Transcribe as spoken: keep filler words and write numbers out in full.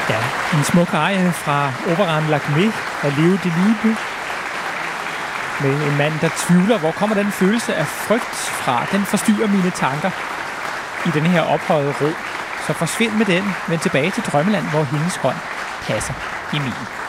Ja, en smuk arie fra operaen Lakmé af Leo Delibes. Med en mand, der tvivler. Hvor kommer den følelse af frygt fra? Den forstyrrer mine tanker i den her ophøjede ro. Så forsvind med den, vend tilbage til drømmeland, hvor hendes hånd passer i min.